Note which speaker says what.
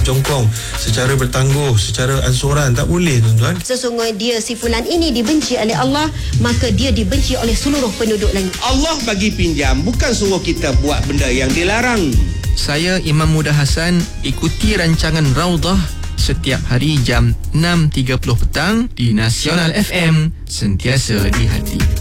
Speaker 1: jongkong secara bertangguh, secara ansuran. Tak boleh, tuan-tuan.
Speaker 2: Sesungguhnya dia, si fulan ini dibenci oleh Allah, maka dia dibenci oleh seluruh penduduk langit.
Speaker 3: Allah bagi pinjam, bukan suruh kita buat benda yang dilarang.
Speaker 4: Saya Imam Muda Hassan. Ikuti rancangan Raudah setiap hari jam 6.30 petang di Nasional FM, sentiasa di hati.